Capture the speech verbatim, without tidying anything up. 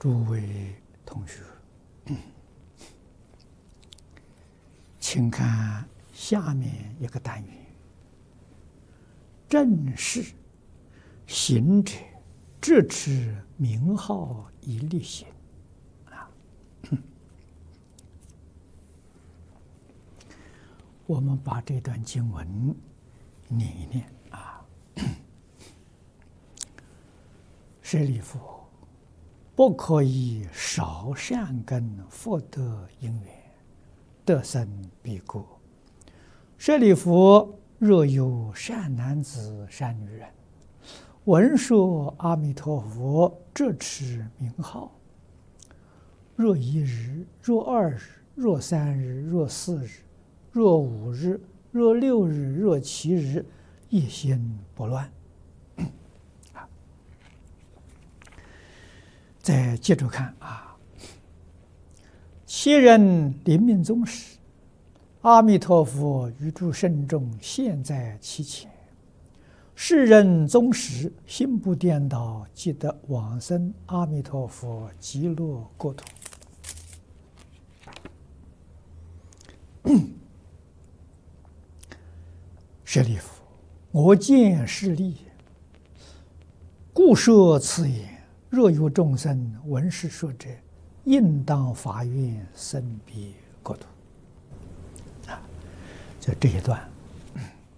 诸位同学，请看下面一个单元：正是行者直持名号以立行。啊，我们把这段经文念一念啊。舍利弗，不可以少善根福德因缘，得生彼国。舍利弗，若有善男子、善女人，闻说阿弥陀佛直持名号，若一日，若二日，若三日，若四日，若五日，若六日，若七日，一心不乱。再接着看啊，昔人临命终时，阿弥陀佛于诸圣众现在其前，世人终时心不颠倒，即得往生阿弥陀佛极乐国土。舍利弗，我见是利，故说此言。若有众生闻是说者，应当发愿生彼国土。啊，就这一段